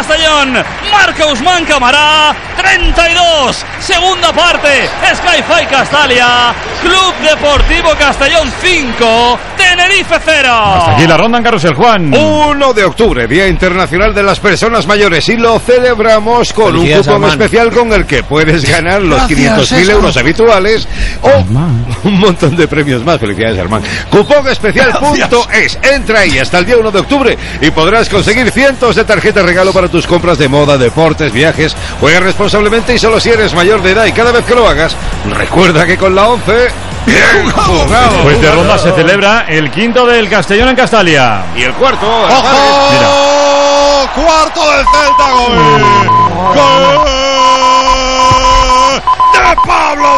Castellón. Marca Usman Camará. 32. Segunda parte. Sky-Fi Castalia. Club Deportivo Castellón 5. Tenerife 0. Hasta aquí la ronda en Carrusel, Juan. 1 de octubre, Día Internacional de las Personas Mayores, y lo celebramos con un cupón especial con el que puedes ganar los 500.000 euros habituales o un montón de premios más. Felicidades, Armán. Cuponespecial.es. Entra ahí hasta el día 1 de octubre y podrás conseguir cientos de tarjetas regalo para tus compras de moda, deportes, viajes. Juega responsablemente y solo si eres mayor de edad, y cada vez que lo hagas, recuerda que con la 11... ¡bien jugado! Pues de ronda se celebra el quinto del Castellón en Castalia. Y el cuarto... ¡Ojo! Mira. ¡Cuarto del Celta! ¡Gol! ¡Gol! ¡De Pablo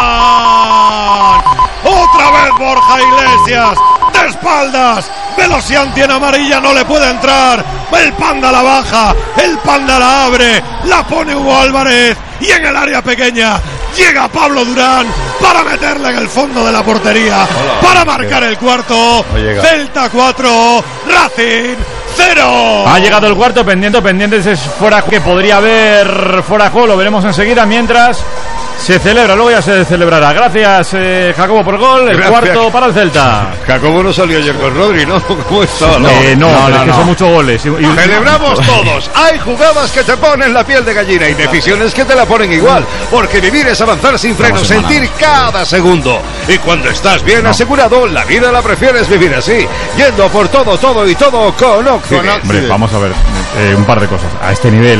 Durán! ¡Otra vez Borja Iglesias! ¡De espaldas! Velocianti en amarilla, no le puede entrar. El Panda la baja, el Panda la abre, la pone Hugo Álvarez, y en el área pequeña llega Pablo Durán para meterla en el fondo de la portería, para marcar el cuarto. Celta 4, Racing 0. Ha llegado el cuarto, pendiente ese fuera que podría haber fuera juego, lo veremos enseguida mientras se celebra, luego ya se celebrará. Gracias, Jacobo, por gol. El cuarto para el Celta. Jacobo no salió ayer con Rodri, ¿no? ¿Cómo estaba? No, es que son muchos goles. Celebramos todos. Hay jugadas que te ponen la piel de gallina y decisiones que te la ponen igual. Porque vivir es avanzar sin freno, sentir cada segundo. Y cuando estás bien asegurado, la vida la prefieres vivir así. Yendo por todo y todo con Occident. Hombre, vamos a ver un par de cosas. A este nivel...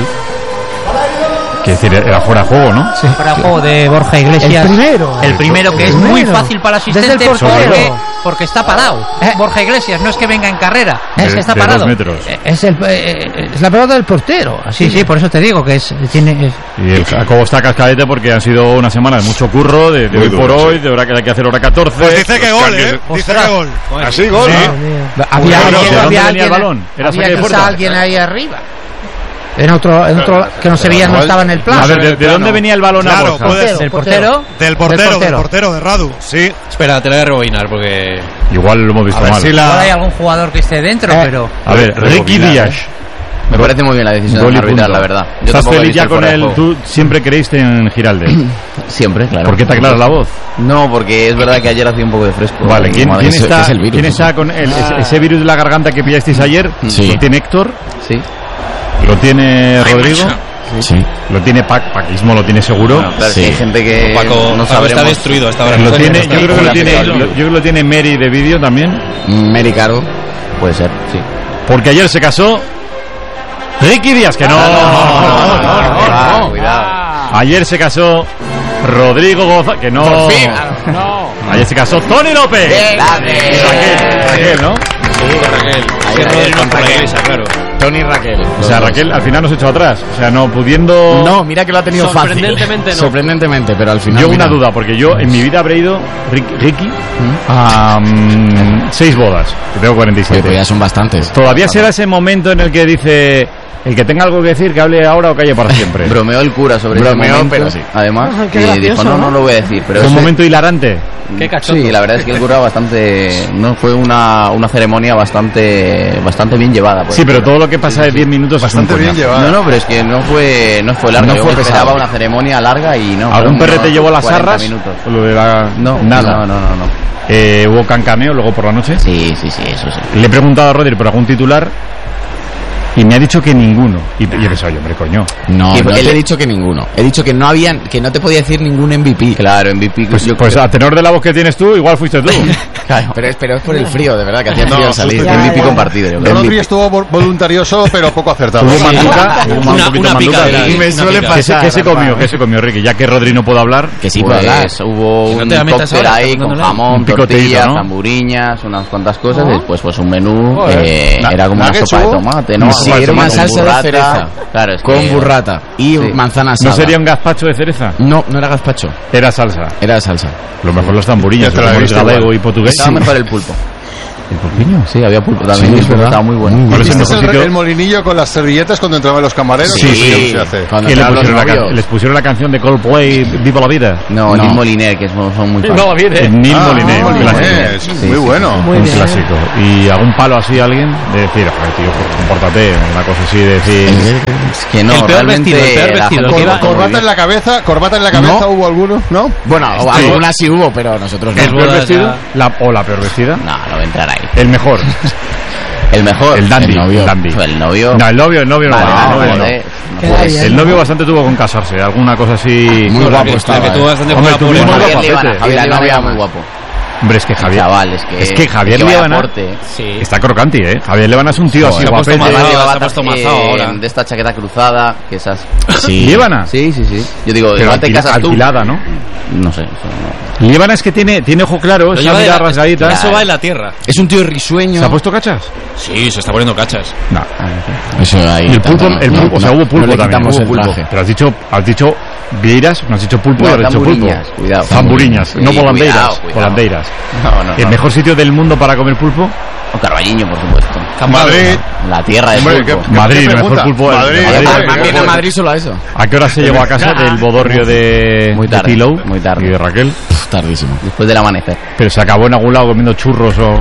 Quiere decir, era fuera de juego, ¿no? Sí. Fuera de juego de Borja Iglesias. El primero que es muy fácil para asistente porque está parado. Borja Iglesias no es que venga en carrera, es que está parado. Es la pelota del portero. Así sí, por eso te digo que tiene. Y el Jacobo está cascadete porque han sido unas semanas de mucho curro, de hoy por hoy, de hora que hay que hacer hora 14. Pues dice que gol, dice que gol. Así gol. Había alguien ahí arriba. En otro que no se veía, no estaba en el plan. A ver, ¿de dónde venía el balón a Borja? ¿Del portero? Del portero, de Radu, sí. Espera, te lo voy a rebobinar porque... Igual lo hemos visto mal. Igual hay algún jugador que esté dentro, pero... A ver, Ricky Díaz. Me parece muy bien la decisión de arbitrar, la verdad. Yo ¿Estás feliz ya con él? ¿Tú siempre creíste en Giralde? Siempre, claro. ¿Por qué te aclaras la voz? No, porque es verdad que ayer hacía un poco de fresco. Vale, ¿quién está con ese virus de la garganta que pillasteis ayer? Sí. ¿Lo tiene Héctor? Sí. ¿Lo tiene Rodrigo? Sí. ¿Lo tiene Paquismo? ¿Lo tiene seguro? Bueno, claro, sí. Hay gente que Paco no sabremos. Está destruido hasta ahora. Yo creo que lo tiene Mary de vídeo también. Mary Caro, puede ser, sí. Porque ayer se casó Ricky Díaz, que no. Cuidado. Ayer se casó Rodrigo González, que no. Por fin. Ayer se casó Tony López. Raquel, ¿no? Raquel, claro. Tony y Raquel. O sea, Raquel al final nos echó atrás. O sea, no pudiendo... No, mira que lo ha tenido fácil. Sorprendentemente, pero al final... Yo una duda, porque yo en mi vida habré ido, Ricky, a 6 bodas. Que tengo 47. Pero ya son bastantes. Todavía será ese momento en el que dice... El que tenga algo que decir, que hable ahora o calle para siempre. Bromeó el cura sobre ese momento, pero sí. Además, y dijo, no lo voy a decir. Pero fue un momento hilarante. Qué cachondo. Sí, la verdad es que el cura bastante... No, fue una ceremonia bastante bien llevada. Sí, pero todo lo que pasa de 10 minutos bastante bien llevada. No, pero es que no fue larga. No fue Yo esperaba una ceremonia larga y no. ¿Algún perrete llevó las arras? Lo de la... No, nada. No. ¿Hubo cancameo luego por la noche? Sí, eso sí. Le he preguntado a Rodri por algún titular y me ha dicho que ninguno. Y he pensado, hombre, coño. No te he dicho que ninguno. He dicho que no habían, que no te podía decir ningún MVP. Claro, MVP. Pues a tenor de la voz que tienes tú, igual fuiste tú. Claro, pero es por el frío, de verdad, que hacía frío al salir. MVP compartido, yo creo. Rodri estuvo voluntarioso, pero poco acertado. Hubo manduca, una picadera. Me suele pasar. ¿Qué se comió, Ricky? Ya que Rodri no puede hablar. Que sí puede hablar. Hubo un cóctel ahí con jamón, tortillas, zamburiñas, unas cuantas cosas. Y después pues un menú, era como una sopa de tomate, ¿no? Sí, era una salsa de cereza. Claro, es con burrata y manzana asada. ¿No sería un gazpacho de cereza? No era gazpacho. Era salsa. Lo mejor los tamburiños, el galego y portugués. Estaba mejor el pulpo. ¿El pulpiño? Sí, había pulpo también. Sí, es verdad. Estaba muy bueno. ¿Cuál es el molinillo con las servilletas cuando entraban los camareros? Sí. Les pusieron la canción de Coldplay, Viva la Vida. No. Neil Moliner, que son muy fans. Neil Moliner, un clásico. Muy bueno. Un clásico. ¿Y algún palo así a alguien? De decir, tío, compórtate, una cosa así de decir... Es que no, el peor realmente vestido. ¿Corbata en la cabeza? ¿No? ¿Hubo alguno? ¿No? Bueno, algunas sí hubo, pero nosotros no. ¿El peor vestido? ¿La peor vestida? No voy a entrar ahí. El mejor. El mejor. El dandy. El novio. El novio no. Vale, El novio bastante tuvo con casarse. Alguna cosa así. Muy guapo estaba. Que tuvo bastante Javier Líbana muy guapo. Hombre, es que Javier. Chaval, es que Javier Líbana está crocanti, ¿eh? Javier Líbana es un tío así guapete. Se ha puesto mazao ahora. De esta chaqueta cruzada, que esas. Sí. ¿Líbana? Sí. Yo digo, igual te casas tú. Alquilada, ¿no? No sé. Líbana es que tiene ojo claro, esa mirada rasgadita. Eso va en la tierra. Es un tío risueño. ¿Se ha puesto cachas? Sí, se está poniendo cachas. No. Eso ahí. Y el pulpo, o sea, hubo pulpo también. Hubo pulpo. Pero has dicho Vieiras, no has dicho pulpo, no, has dicho pulpo. Cuidado. Zamburiñas, no volandeiras. Volandeiras. No. ¿El mejor sitio del mundo para comer pulpo? O Carballiño, por supuesto. Madrid. La tierra del pulpo. Madrid, el mejor pulpo. Madrid. A Madrid solo a eso. ¿A qué hora se llegó a casa del bodorrio de Tilou? Muy tarde. Y de Raquel. Tardísimo. Después del amanecer. Pero se acabó en algún lado comiendo churros o...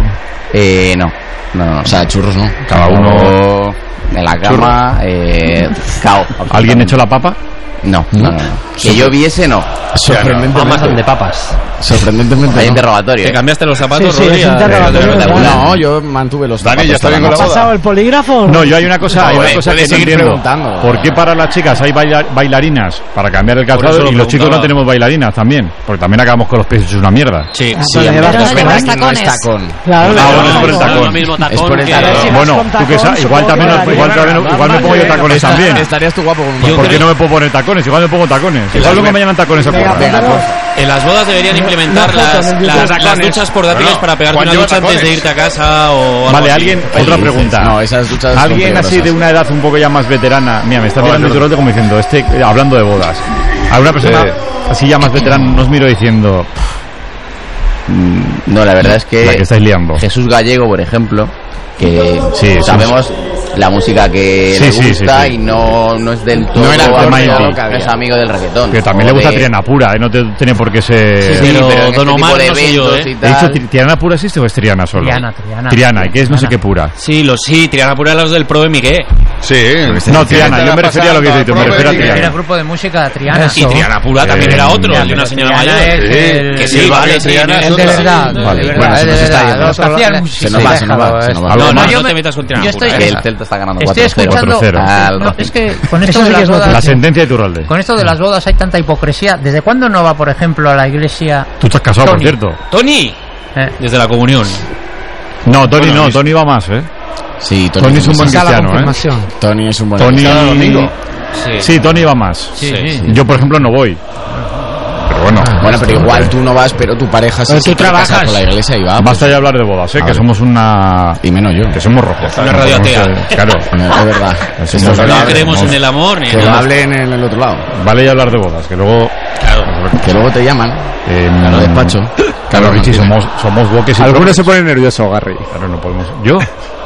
No. O sea, churros no. Cada uno en la cama. Cao. ¿Alguien echó la papa? No. Que yo viese, no. Sorprendentemente. De papas. Sorprendentemente. Hay interrogatorio. ¿Te cambiaste los zapatos, Rodri? No, yo mantuve los zapatos. Dani, ¿ya está bien con la boda? ¿Ha pasado el polígrafo? No, yo hay una cosa que no entiendo. Preguntando. ¿Por qué para las chicas hay bailarinas para cambiar el calzado y los chicos no tenemos bailarinas también? Porque también acabamos con los pies hechos una mierda. Sí. No es tacón. Claro. Bueno, es por el tacón. Es por el tacón. Bueno, tú que sabes, igual me pongo yo tacones también. Estarías tú guapo con ¿Por qué no me puedo poner tacones? Igual me pongo tacones. Igual vengo mañana en tacones a currar. En las bodas deberían implementar las duchas portátiles para pegarte una ducha antes de irte a casa o... Vale, alguien, otra pregunta. No, esas duchas. Alguien así de una edad un poco ya más veterana. Mira, me está mirando Iturralde como diciendo, hablando de bodas. A una persona así ya más veterana nos miro diciendo... No, la verdad es que... La que estáis liando. Jesús Gallego, por ejemplo, que sabemos la música que le gusta y no es del todo... No era no es amigo del reggaetón. Que también le gusta Triana Pura, no tiene por qué ser... Sí, pero Don Omar no sé yo, ¿He dicho Triana Pura existe o es Triana solo? Triana, ¿y qué es no sé qué pura? Sí, Triana Pura los del Pro de Miguel. Sí. No, Triana, yo me refería a lo que dices tú, me refería a Triana. Era el grupo de música Triana. Y Triana Pura también era otro, de una señora mayor. Que sí, vale, Triana es de verdad. Bueno, se nos está yendo. Se nos va. No te metas con Triana Pura. El Celta está ganando 4-0. Estoy escuchando... Es que con esto de las bodas... La sentencia de Iturralde. Con esto de las bodas hay tanta hipocresía. ¿Desde cuándo no va, por ejemplo, a la iglesia... Tú estás casado, por cierto. Tony. Desde la comunión. No, Tony no, Tony va más, ¿eh? Sí, Tony es un buen cristiano, Tony es un buen cristiano. Sí, Tony va más. Yo, por ejemplo, no voy. Pero bueno, pero igual tú no vas, pero tu pareja sí. Tú trabajas con la iglesia y va. Basta ya hablar de bodas, que somos una... Y menos yo. Que somos rojos. Una radio atea. Claro. Es verdad. No creemos en el amor ni que lo hablen en el otro lado. Vale ya hablar de bodas, que luego... Claro. Que luego te llaman. A lo despacho. Claro, Richie, somos boques y... Algunos se ponen nerviosos, Garry. Claro, no podemos... ¿Yo?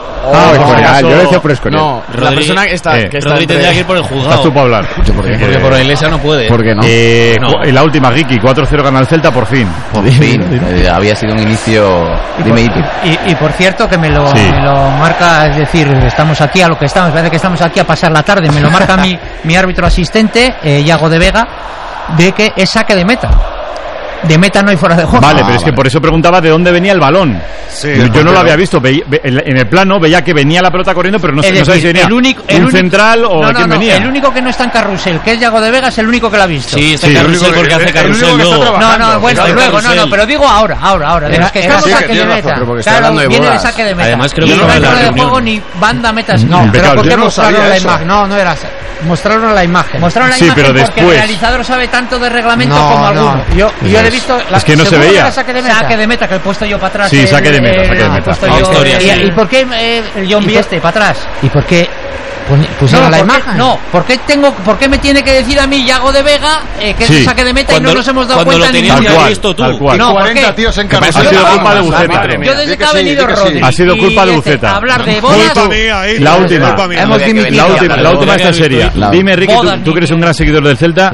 Yo decía por Escorial. No, la persona que está Rodri tendría que ir por el juzgado. Estás tú para hablar. Porque por la iglesia no puede. ¿Por qué no? Y la última, Giki, 4-0 gana el Celta por fin. Por fin. Había sido un inicio... Y por cierto que me lo marca, es decir, estamos aquí a lo que estamos, parece que estamos aquí a pasar la tarde, me lo marca mi árbitro asistente, Iago de Vega, de que es saque de meta. De meta no hay fuera de juego. Vale, pero es que por eso preguntaba de dónde venía el balón. Sí, yo no lo había visto. En el plano veía que venía la pelota corriendo, pero no sabía si venía un central o de quién venía. El único que no está en carrusel, que es Iago de Vega, es el único que lo ha visto. Sí, está en carrusel porque hace carrusel luego. No, pero digo ahora. De los que estamos saque de meta. Claro, viene de saque de meta. Además creo que no hay fuera de juego ni banda metas. No, pero ¿por qué mostraron la imagen? No era mostraron la imagen. Mostraron la imagen porque el realizador sabe tanto de reglamento como alguno. Yo le he visto... Es que no se veía. Saque de meta, que he puesto yo para atrás. Sí, saque de meta. ¿Y por qué el John Bieste para atrás? ¿Y por qué pusieron la imagen? No, ¿por qué me tiene que decir a mí Iago de Vega que es saque de meta y no nos hemos dado cuenta ni cuando lo tenías visto tú? No, 40 tíos en cabeza. Ha sido culpa de Buceta. Yo desde que ha venido Rodri. Ha sido culpa de Buceta. Hablar de bodas. La última está seria. Dime, Ricky, tú que eres un gran seguidor del Celta,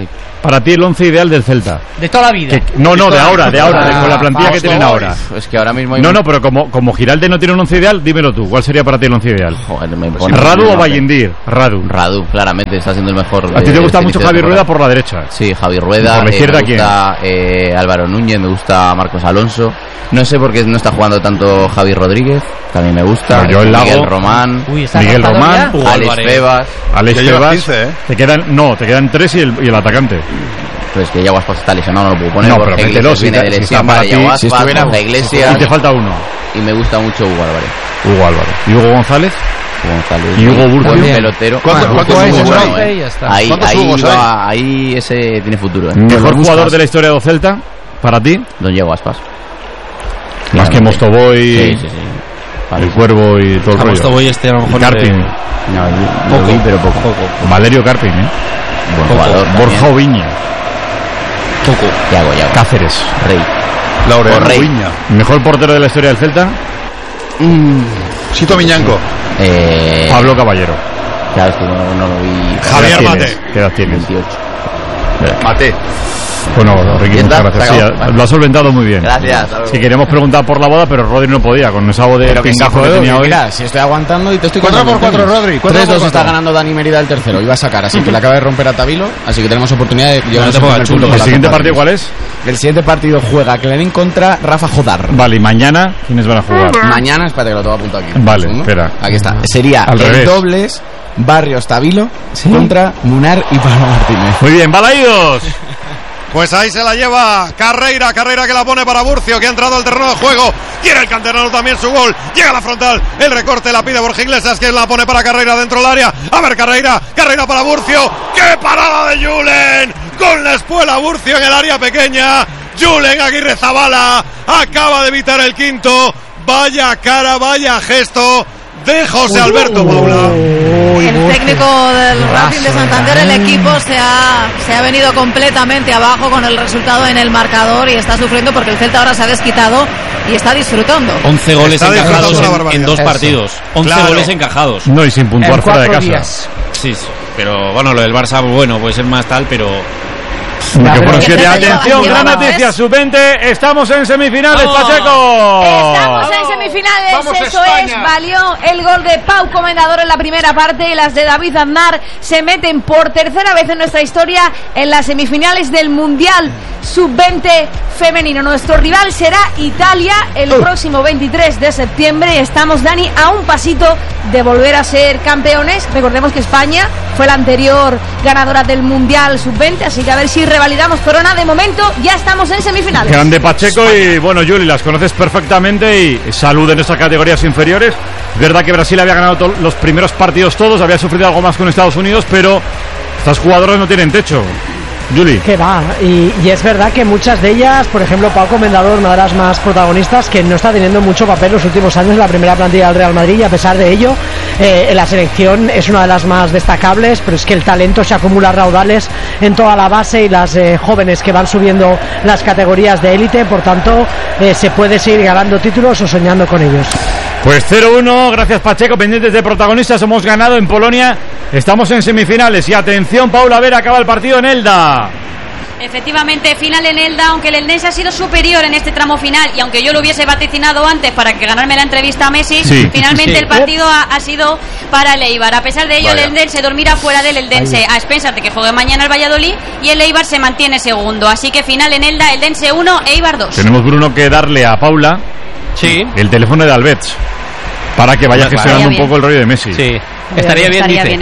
para ti el 11 ideal del Celta? De toda la vida. No, de ahora, con la plantilla que tienen ahora. Es que ahora mismo... No, pero como Giralde no tiene un 11 ideal, dímelo tú. ¿Cuál sería para ti el 11 ideal? Joder, ¿Radu o Vallendir? Radu, claramente, está siendo el mejor. ¿A ti te gusta mucho Javi Rueda por la derecha? Sí, Javi Rueda. ¿Por la izquierda me gusta Álvaro Núñez, me gusta Marcos Alonso. No sé por qué no está jugando tanto Javi Rodríguez, también me gusta. Miguel Román. Alex Febas. Te quedan 3 y el atacante. Pues que Yago Aspas está lesionado, no lo puedo poner. No, pero mételo, viene de lesión para Yago Aspas, Borja Iglesias. Y te falta uno. Y me gusta mucho Hugo Álvarez. ¿Y Hugo González? Y Hugo Burgos, pelotero. ¿Cuántos Hugos hay? Ahí ese tiene futuro. ¿Mejor jugador de la historia de Celta para ti? Don Yago Aspas. Más que Mostovoy, sí. El Cuervo y todo el rollo. Mostovoy a lo mejor Carpin. No, pero poco. Valerio Carpin, Buen jugador. Borja Oviña. Poco. Yago. Cáceres. Rey. Laureano Oviña. ¿Mejor portero de la historia del Celta? Sito Miñanco. Pablo Caballero. Claro, es que no lo vi. Javier Mate. ¿Qué edad tienes? 28. Mate. Bueno, Ricky, muchas gracias. Sí, lo has solventado muy bien. Gracias. Si queríamos preguntar por la boda, pero Rodri no podía, con esa voz de pingazo que tenía hoy. Mira, si estoy aguantando y te estoy 4x4, Rodri. 3-2 está ganando Dani Mérida el tercero. Iba a sacar, así que le acaba de romper a Tabilo. Así que tenemos oportunidad de llevarnos el punto. ¿El siguiente partido cuál es? El siguiente partido juega Klein contra Rafa Jodar. Vale, ¿y mañana quiénes van a jugar? Mañana, espérate que lo tengo apuntado aquí. Vale, espera. Aquí está. Sería al el revés. dobles Barrios Tabilo contra Munar y Pablo Martínez. Muy bien, balaídos. Pues ahí se la lleva Carreira que la pone para Burcio, que ha entrado al terreno de juego. Quiere el canterano también su gol. Llega a la frontal, el recorte la pide Borja Iglesias, que la pone para Carreira dentro del área. A ver, Carreira para Burcio. ¡Qué parada de Julen! Con la espuela Burcio en el área pequeña. Julen Aguirre Zabala acaba de evitar el quinto. Vaya cara, vaya gesto de José Alberto Paula. El técnico del Racing de Santander, el equipo se ha venido completamente abajo con el resultado en el marcador y está sufriendo porque el Celta ahora se ha desquitado y está disfrutando. 11 goles encajados en 2 partidos. 11 goles encajados. No, y sin puntuar fuera de casa. Sí, pero bueno, lo del Barça, bueno, puede ser más tal, pero... Atención, gran noticia, sub-20, estamos en semifinales, Pacheco. Estamos en semifinales, eso es, valió el gol de Pau Comendador en la primera parte y las de David Aznar se meten por tercera vez en nuestra historia en las semifinales del Mundial sub-20 femenino. Nuestro rival será Italia el próximo 23 de septiembre y estamos, Dani, a un pasito de volver a ser campeones. Recordemos que España fue la anterior ganadora del Mundial sub-20, así que a ver si revalidamos corona. De momento ya estamos en semifinales. Grande Pacheco y bueno, Juli, las conoces perfectamente y salud en estas categorías inferiores. Es verdad que Brasil había ganado los primeros partidos todos, había sufrido algo más con Estados Unidos, pero estas jugadoras no tienen techo. Juli. Que va, y es verdad que muchas de ellas, por ejemplo, Pau Comendador, una de las más protagonistas, que no está teniendo mucho papel los últimos años en la primera plantilla del Real Madrid, y a pesar de ello, la selección es una de las más destacables, pero es que el talento se acumula a raudales en toda la base y las jóvenes que van subiendo las categorías de élite, por tanto, se puede seguir ganando títulos o soñando con ellos. Pues 0-1, gracias Pacheco, pendientes de protagonistas, hemos ganado en Polonia, estamos en semifinales y atención, Paula Vera, acaba el partido en Elda. Efectivamente, final en Elda, aunque el Eldense ha sido superior en este tramo final y aunque yo lo hubiese vaticinado antes para que ganarme la entrevista a Messi, finalmente el partido ha sido para el Eibar. A pesar de ello, el Eldense dormirá fuera del Eldense a expensas de que juegue mañana el Valladolid y el Eibar se mantiene segundo. Así que final en Elda, Eldense 1, Eibar 2. Tenemos, Bruno, que darle a Paula el teléfono de Alberts para que vaya gestionando un poco el rollo de Messi. Sí. Estaría bien.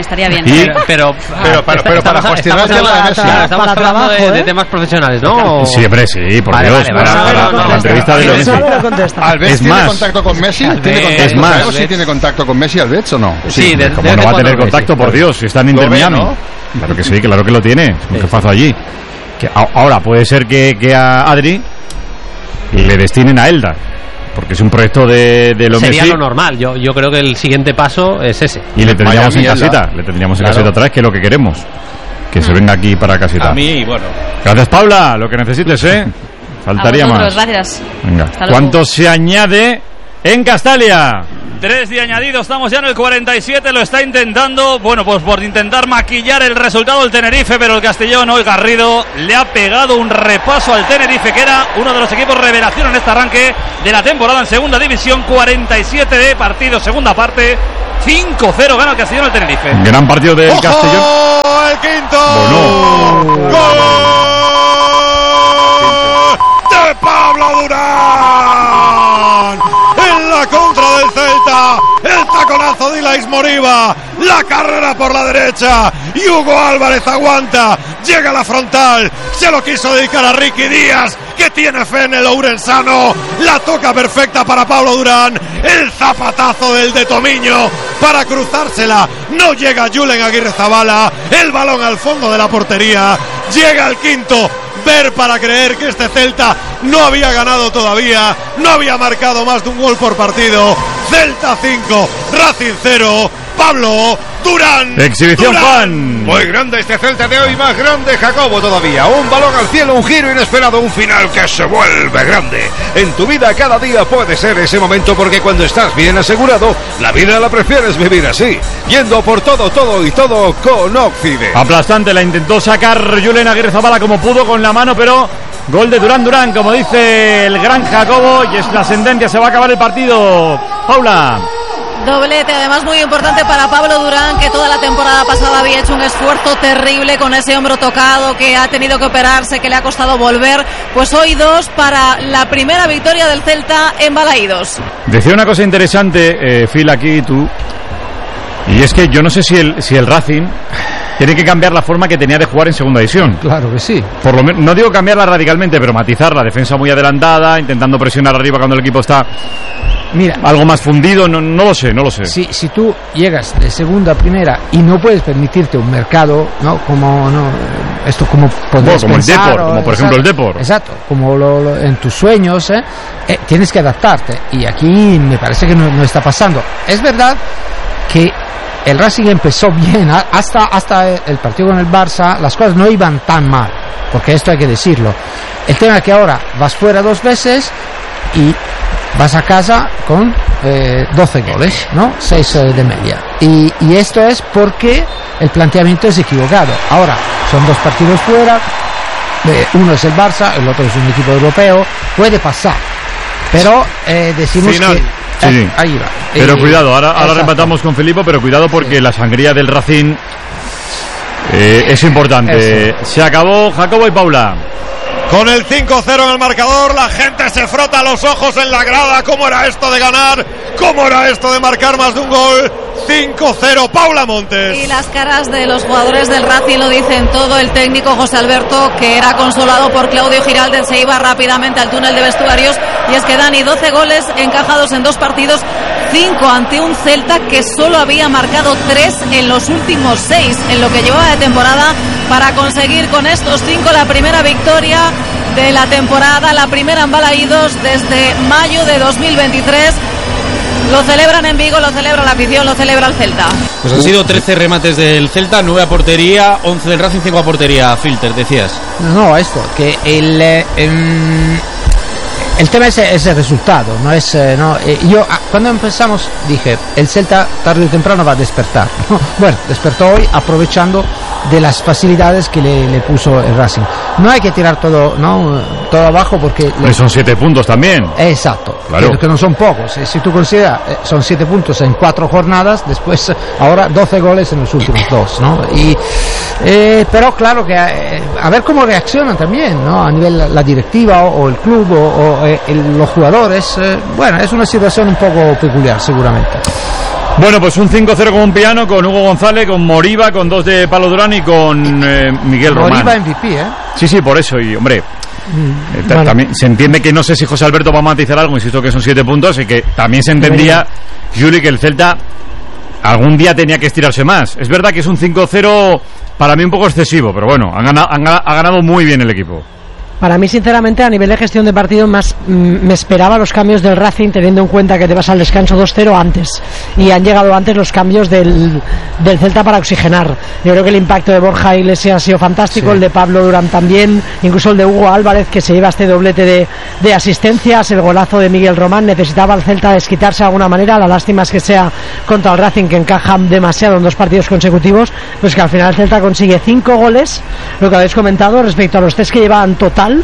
Pero para gestionar el tema de Messi. Estamos hablando de temas profesionales, ¿no? Siempre, sí, por Dios. Para la entrevista de Messi. ¿Alves tiene contacto con Messi? Es más. ¿Sabemos si tiene contacto con Messi Alves o no? Sí, como no va a tener contacto, por Dios, si están en Inter Miami. Claro que sí, claro que lo tiene. ¿Qué pasa allí? Ahora, puede ser que a Adri le destinen a Elda, porque es un proyecto de lo Messi. Sería lo normal, yo creo que el siguiente paso es ese. Y le tendríamos en casita, otra vez, que es lo que queremos, que se venga aquí para casita. A mí, bueno. Gracias, Paula, lo que necesites, Faltaría más. Gracias. Venga, ¿cuánto se añade en Castalia? 3 de añadido, estamos ya en el 47, lo está intentando, bueno, pues por intentar maquillar el resultado del Tenerife, pero el Castellón hoy Garrido le ha pegado un repaso al Tenerife, que era uno de los equipos revelación en este arranque de la temporada en segunda división. 47 de partido, segunda parte, 5-0 gana el Castellón al Tenerife. Gran partido del Castellón. El quinto. Bueno. ¡Gol de Pablo Durán! En la contra del Celta, el taconazo de Ilais Moriba, la carrera por la derecha y Hugo Álvarez aguanta, llega a la frontal, se lo quiso dedicar a Ricky Díaz, que tiene fe en el ourensano, la toca perfecta para Pablo Durán, el zapatazo del de Tomiño para cruzársela, no llega Julen Aguirrezabala, el balón al fondo de la portería, llega el quinto. Ver para creer que este Celta no había ganado todavía, no había marcado más de un gol por partido. Celta 5, Racing 0, Pablo Durán. Exhibición Durán. Juan. Muy grande este Celta de hoy, más grande Jacobo todavía. Un balón al cielo, un giro inesperado, un final que se vuelve grande. En tu vida cada día puede ser ese momento, porque cuando estás bien asegurado, la vida la prefieres vivir así, yendo por todo y todo con Occide. Aplastante, la intentó sacar Julen Aguirrezabala como pudo con la mano, pero gol de Durán, como dice el gran Jacobo, y es la sentencia, se va a acabar el partido. Paula. Doblete, además muy importante para Pablo Durán, que toda la temporada pasada había hecho un esfuerzo terrible con ese hombro tocado, que ha tenido que operarse, que le ha costado volver. Pues hoy 2 para la primera victoria del Celta en Balaídos. Decía una cosa interesante, Phil, aquí tú, y es que yo no sé si el Racing tiene que cambiar la forma que tenía de jugar en segunda división. Claro que sí. Por lo menos, no digo cambiarla radicalmente, pero matizar la defensa muy adelantada, intentando presionar arriba cuando el equipo está algo más fundido, no lo sé. Si tú llegas de segunda a primera y no puedes permitirte un mercado, ¿no? Como podrías como pensar, el Depor, como por ejemplo el Depor. Exacto, como en tus sueños, tienes que adaptarte, y aquí me parece que no está pasando. Es verdad que el Racing empezó bien, hasta el partido con el Barça las cosas no iban tan mal, porque esto hay que decirlo. El tema es que ahora vas fuera 2 veces y vas a casa con 12 goles, ¿no? 6 de media. Y esto es porque el planteamiento es equivocado. Ahora, son 2 partidos fuera, uno es el Barça, el otro es un equipo europeo, puede pasar. Pero decimos final. Que... Sí. Ahí va. Pero cuidado, ahora rematamos con Felipe, pero cuidado porque la sangría del Racing es importante. Eso. Se acabó, Jacobo y Paula. Con el 5-0 en el marcador, la gente se frota los ojos en la grada. ¿Cómo era esto de ganar? ¿Cómo era esto de marcar más de un gol? 5-0, Paula Montes. Y las caras de los jugadores del Racing lo dicen todo. El técnico José Alberto, que era consolado por Claudio Giraldes, se iba rápidamente al túnel de vestuarios. Y es que Dani, 12 goles encajados en 2 partidos, 5 ante un Celta que solo había marcado 3 en los últimos 6 en lo que llevaba de temporada, para conseguir con estos 5 la primera victoria de la temporada, la primera en Balaídos desde mayo de 2023. Lo celebran en Vigo, lo celebra la afición, lo celebra el Celta. Pues han sido 13 remates del Celta, 9 a portería, 11 del Racing, 5 a portería. Filter, decías. No, esto, que el tema es el resultado, no es yo cuando empezamos dije, el Celta tarde o temprano va a despertar. Bueno, despertó hoy aprovechando de las facilidades que le puso el Racing. No hay que tirar todo abajo, porque pues son 7 puntos también. Exacto, claro. Que no son pocos. Si tú consideras, son 7 puntos en 4 jornadas, después ahora 12 goles en los últimos 2, ¿no? Pero claro que a ver cómo reaccionan también, ¿no? A nivel la directiva o el club o los jugadores. Bueno, es una situación un poco peculiar, seguramente. Bueno, pues un 5-0 con un piano, con Hugo González, con Moriba, con 2 de Pablo Durán y con Miguel Román. Moriba MVP, ¿eh? Sí, por eso. Y, hombre, bueno, también se entiende que no sé si José Alberto va a matizar algo, insisto que son 7 puntos, y que también se entendía, Juli, que el Celta algún día tenía que estirarse más. Es verdad que es un 5-0 para mí un poco excesivo, pero bueno, ha ganado muy bien el equipo. Para mí, sinceramente, a nivel de gestión de partido, más me esperaba los cambios del Racing, teniendo en cuenta que te vas al descanso 2-0 antes. Y han llegado antes los cambios del Celta para oxigenar. Yo creo que el impacto de Borja Iglesias ha sido fantástico, sí. El de Pablo Durán también, incluso el de Hugo Álvarez, que se lleva este doblete de asistencias, el golazo de Miguel Román. Necesitaba el Celta desquitarse de alguna manera. La lástima es que sea contra el Racing, que encaja demasiado en 2 partidos consecutivos, pues que al final el Celta consigue 5 goles, lo que habéis comentado, respecto a los 3 que llevaban total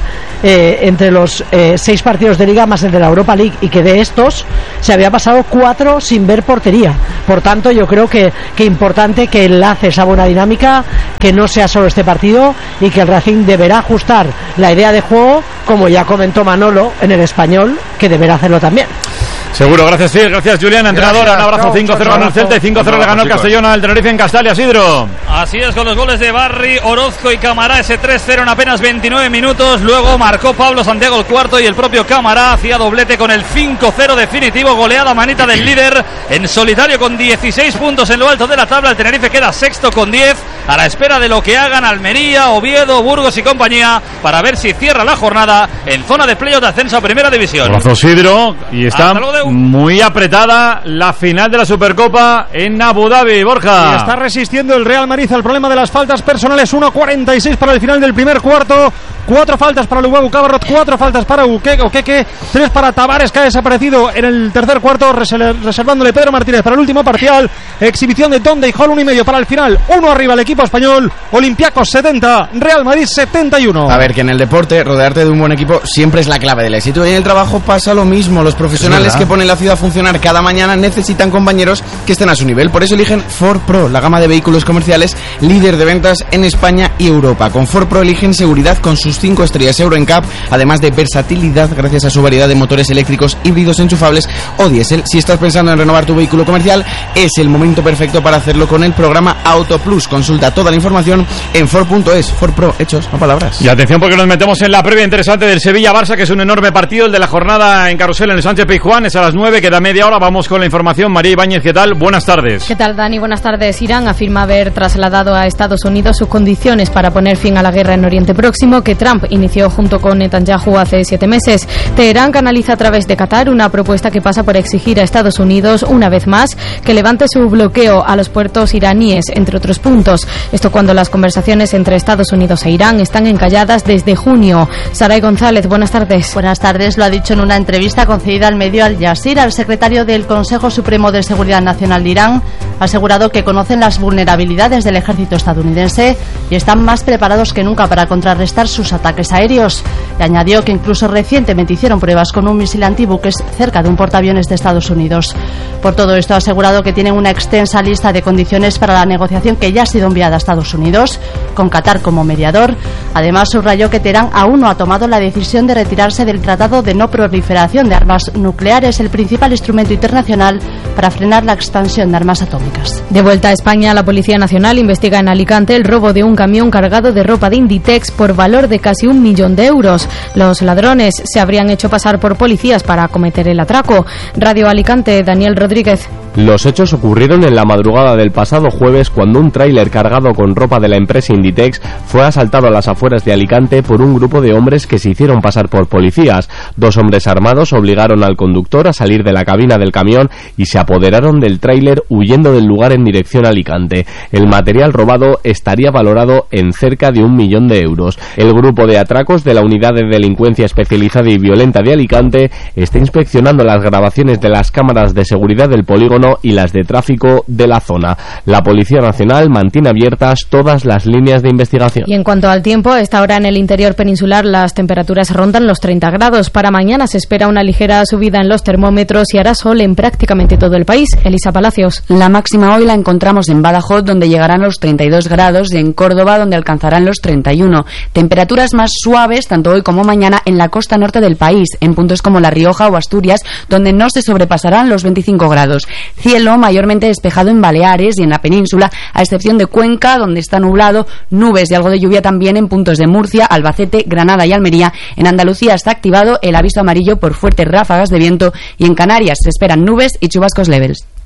entre los 6 partidos de Liga más el de la Europa League, y que de estos se había pasado 4 sin ver portería. Por tanto, yo creo que importante que enlace esa buena dinámica, que no sea solo este partido, y que el Racing deberá ajustar la idea de juego, como ya comentó Manolo en el Español, que deberá hacerlo también. Seguro, gracias Phil, gracias Julián, entrenador. Un abrazo. 5-0 ganó el Celta y 5-0 le ganó el Castellón al Tenerife en Castalia. Isidro. Así es, con los goles de Barry, Orozco y Camará, ese 3-0 en apenas 29 minutos. Luego marcó Pablo Santiago el cuarto, y el propio Camará hacía doblete con el 5-0 definitivo. Goleada manita del líder en solitario con 16 puntos en lo alto de la tabla. El Tenerife queda sexto con 10, a la espera de lo que hagan Almería, Oviedo, Burgos y compañía, para ver si cierra la jornada en zona de playoff de ascenso a Primera División. Abrazo, Isidro, y está muy apretada la final de la Supercopa en Abu Dhabi, Borja. Y está resistiendo el Real Madrid al problema de las faltas personales. 1:46 para el final del primer cuarto. 4 faltas para Luguabu Cabarrot, 4 faltas para Okeke, 3 para Tavares, que ha desaparecido en el tercer cuarto, reservándole Pedro Martínez para el último parcial. Exhibición de Donde y Hall, 1,5 para el final. 1 arriba el equipo español. Olympiacos 70, Real Madrid 71. A ver, que en el deporte rodearte de un buen equipo siempre es la clave del éxito, y en el trabajo pasa lo mismo. Los profesionales que ponen la ciudad a funcionar cada mañana necesitan compañeros que estén a su nivel. Por eso eligen Ford Pro, la gama de vehículos comerciales líder de ventas en España y Europa. Con Ford Pro eligen seguridad con sus 5 estrellas Euro NCAP, además de versatilidad gracias a su variedad de motores eléctricos, híbridos enchufables o diésel. Si estás pensando en renovar tu vehículo comercial, es el momento perfecto para hacerlo con el programa Auto Plus. Consulta toda la información en Ford.es. Ford Pro, hechos, no palabras. Y atención, porque nos metemos en la previa interesante del Sevilla-Barça, que es un enorme partido, el de la jornada en Carrusel en el Sánchez Pizjuán. Es a las 9, queda media hora. Vamos con la información. María Ibáñez, ¿qué tal? Buenas tardes. ¿Qué tal, Dani? Buenas tardes. Irán afirma haber trasladado a Estados Unidos sus condiciones para poner fin a la guerra en Oriente Próximo, que Trump inició junto con Netanyahu hace 7 meses. Teherán canaliza a través de Qatar una propuesta que pasa por exigir a Estados Unidos, una vez más, que levante su bloqueo a los puertos iraníes, entre otros puntos. Esto cuando las conversaciones entre Estados Unidos e Irán están encalladas desde junio. Saray González, buenas tardes. Buenas tardes. Lo ha dicho en una entrevista concedida al medio Al Jazeera. El secretario del Consejo Supremo de Seguridad Nacional de Irán ha asegurado que conocen las vulnerabilidades del ejército estadounidense y están más preparados que nunca para contrarrestar sus ataques aéreos. Y añadió que incluso recientemente hicieron pruebas con un misil antibuques cerca de un portaaviones de Estados Unidos. Por todo esto ha asegurado que tienen una extensa lista de condiciones para la negociación que ya ha sido enviada a Estados Unidos, con Qatar como mediador. Además, subrayó que Teherán aún no ha tomado la decisión de retirarse del Tratado de No Proliferación de Armas Nucleares, el principal instrumento internacional para frenar la expansión de armas atómicas. De vuelta a España, la Policía Nacional investiga en Alicante el robo de un camión cargado de ropa de Inditex por valor de casi 1 millón de euros. Los ladrones se habrían hecho pasar por policías para cometer el atraco. Radio Alicante, Daniel Rodríguez. Los hechos ocurrieron en la madrugada del pasado jueves, cuando un tráiler cargado con ropa de la empresa Inditex fue asaltado a las afueras de Alicante por un grupo de hombres que se hicieron pasar por policías. 2 hombres armados obligaron al conductor a salir de la cabina del camión y se apoderaron del tráiler, huyendo del lugar en dirección a Alicante. El material robado estaría valorado en cerca de 1 millón de euros. El grupo de atracos de la Unidad de Delincuencia Especializada y Violenta de Alicante está inspeccionando las grabaciones de las cámaras de seguridad del polígono y las de tráfico de la zona. La Policía Nacional mantiene abiertas todas las líneas de investigación. Y en cuanto al tiempo, a esta hora en el interior peninsular las temperaturas rondan los 30 grados. Para mañana se espera una ligera subida en los termómetros y hará sol en prácticamente todo el país. Elisa Palacios. La máxima hoy la encontramos en Badajoz, donde llegarán los 32 grados, y en Córdoba, donde alcanzarán los 31. Temperaturas más suaves, tanto hoy como mañana, en la costa norte del país, en puntos como La Rioja o Asturias, donde no se sobrepasarán los 25 grados. Cielo mayormente despejado en Baleares y en la península, a excepción de Cuenca, donde está nublado, nubes y algo de lluvia también en puntos de Murcia, Albacete, Granada y Almería. En Andalucía está activado el aviso amarillo por fuertes ráfagas de viento, y en Canarias se esperan nubes y chubascos leves.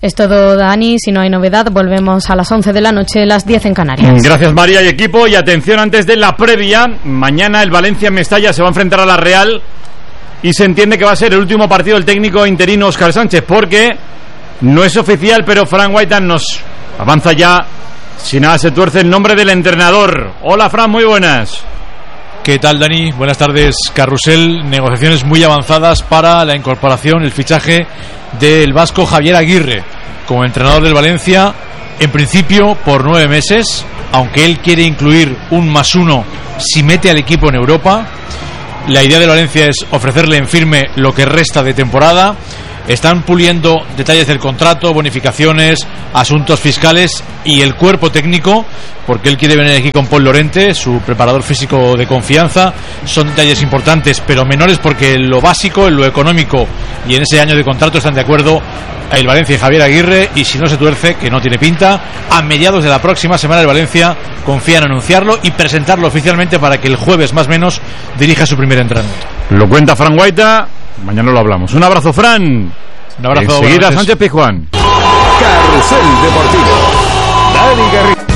Es todo, Dani. Si no hay novedad, volvemos a las 11 de la noche, las 10 en Canarias. Gracias, María y equipo. Y atención, antes de la previa, mañana el Valencia en Mestalla se va a enfrentar a la Real y se entiende que va a ser el último partido del técnico interino Óscar Sánchez, porque no es oficial, pero Fran Whitehead nos avanza ya, si nada se tuerce, el nombre del entrenador. Hola, Fran, muy buenas. ¿Qué tal, Dani? Buenas tardes, Carrusel. Negociaciones muy avanzadas para la incorporación, el fichaje del vasco Javier Aguirre como entrenador del Valencia, en principio por 9 meses, aunque él quiere incluir un +1 si mete al equipo en Europa. La idea de Valencia es ofrecerle en firme lo que resta de temporada. Están puliendo detalles del contrato, bonificaciones, asuntos fiscales y el cuerpo técnico, porque él quiere venir aquí con Paul Lorente, su preparador físico de confianza. Son detalles importantes, pero menores, porque en lo básico, en lo económico y en ese año de contrato están de acuerdo el Valencia y Javier Aguirre, y si no se tuerce, que no tiene pinta, a mediados de la próxima semana el Valencia confía en anunciarlo y presentarlo oficialmente para que el jueves más o menos dirija su primer entrenamiento. Lo cuenta Fran Guaita, mañana lo hablamos. Un abrazo, Fran. Un abrazo. Enseguida Sánchez Pizjuán. Carrusel Deportivo. Dani Garrido.